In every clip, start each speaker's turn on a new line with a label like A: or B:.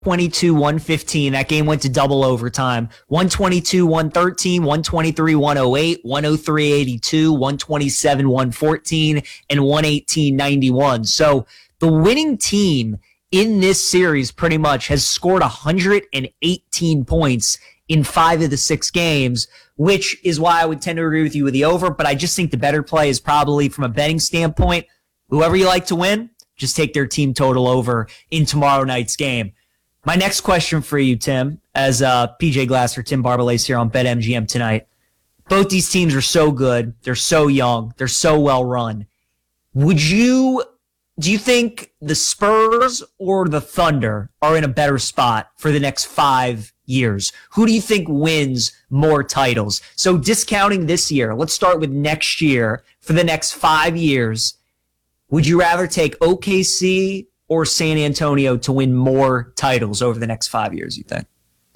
A: 122-115. That game went to double overtime. 122-113, 123-108, 103-82, 127-114, and 118-91. So the winning team in this series pretty much has scored 118 points in 5 of the 6 games, which is why I would tend to agree with you with the over. But I just think the better play is probably, from a betting standpoint, whoever you like to win, just take their team total over in tomorrow night's game. My next question for you, Tim, as PJ Glasser, Tim Barbalace here on BetMGM tonight. Both these teams are so good. They're so young. They're so well run. Do you think the Spurs or the Thunder are in a better spot for the next 5 years? Who do you think wins more titles? So discounting this year, let's start with next year. For the next 5 years, would you rather take OKC or San Antonio to win more titles over the next 5 years, you think?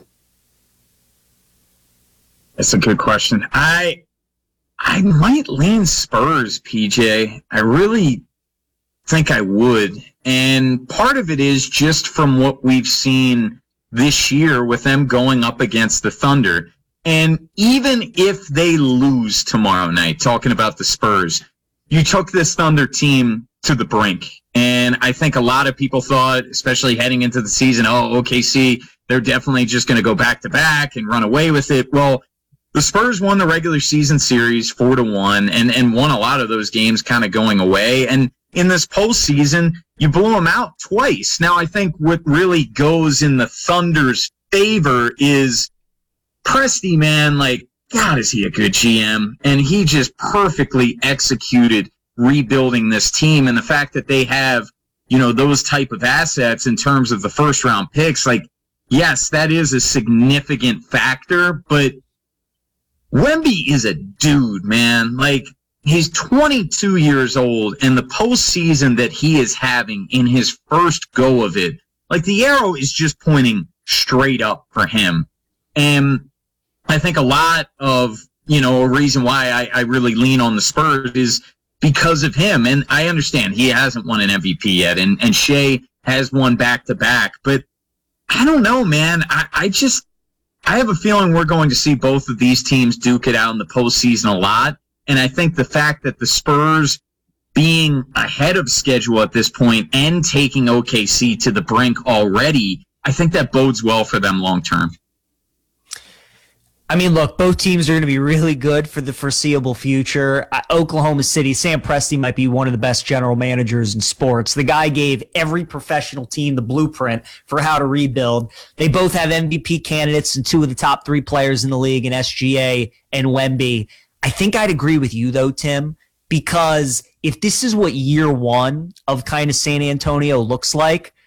B: That's a good question. I might lean Spurs, PJ. I really think I would. And part of it is just from what we've seen this year with them going up against the Thunder. And even if they lose tomorrow night, talking about the Spurs, you took this Thunder team to the brink. And I think a lot of people thought, especially heading into the season, OKC, they're definitely just going to go back-to-back and run away with it. Well, the Spurs won the regular season series 4-1 and won a lot of those games kind of going away. And in this postseason, you blew them out twice. Now, I think what really goes in the Thunder's favor is Presti, man, like, God, is he a good GM? And he just perfectly executed rebuilding this team, and the fact that they have, those type of assets in terms of the first round picks, like, yes, that is a significant factor, but Wemby is a dude, man. Like, he's 22 years old, and the postseason that he is having in his first go of it, like, the arrow is just pointing straight up for him. And I think a lot of, a reason why I really lean on the Spurs is because of him. And I understand he hasn't won an MVP yet, and Shea has won back-to-back. But I don't know, man. I have a feeling we're going to see both of these teams duke it out in the postseason a lot. And I think the fact that the Spurs being ahead of schedule at this point and taking OKC to the brink already, I think that bodes well for them long-term.
A: I mean, look, both teams are going to be really good for the foreseeable future. Oklahoma City, Sam Presti might be one of the best general managers in sports. The guy gave every professional team the blueprint for how to rebuild. They both have MVP candidates and 2 of the top 3 players in the league in SGA and Wemby. I think I'd agree with you, though, Tim, because if this is what year 1 of kind of San Antonio looks like,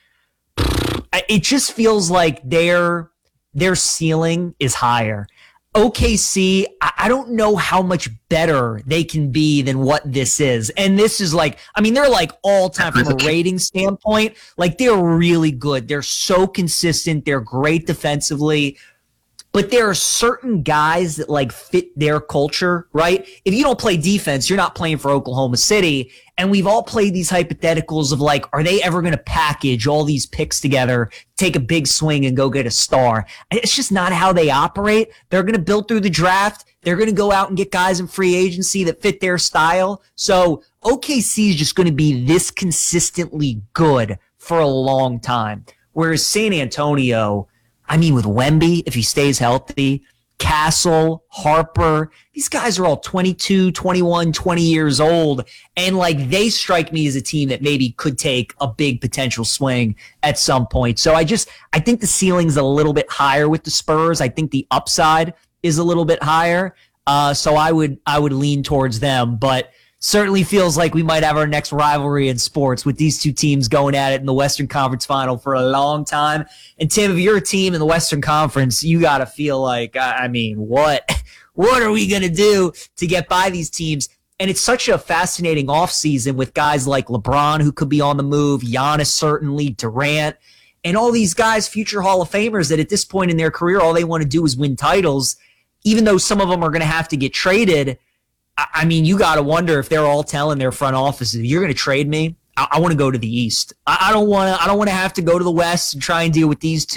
A: it just feels like their ceiling is higher. OKC, I don't know how much better they can be than what this is. And this is like, I mean, they're like all time from a rating standpoint. Like, they're really good. They're so consistent. They're great defensively. But there are certain guys that like fit their culture, right? If you don't play defense, you're not playing for Oklahoma City. And we've all played these hypotheticals of like, are they ever going to package all these picks together, take a big swing and go get a star? It's just not how they operate. They're going to build through the draft. They're going to go out and get guys in free agency that fit their style. So OKC is just going to be this consistently good for a long time. Whereas San Antonio, I mean, with Wemby, if he stays healthy, Castle, Harper, these guys are all 22, 21, 20 years old. And like, they strike me as a team that maybe could take a big potential swing at some point. So I think the ceiling's a little bit higher with the Spurs. I think the upside is a little bit higher. So I would lean towards them, but certainly feels like we might have our next rivalry in sports with these two teams going at it in the Western Conference Final for a long time. And Tim, if you're a team in the Western Conference, you got to feel like, I mean, what are we going to do to get by these teams? And it's such a fascinating offseason with guys like LeBron, who could be on the move, Giannis certainly, Durant, and all these guys, future Hall of Famers, that at this point in their career, all they want to do is win titles, even though some of them are going to have to get traded. I mean, you got to wonder if they're all telling their front offices, you're going to trade me? I want to go to the East. I don't want to have to go to the West and try and deal with these two.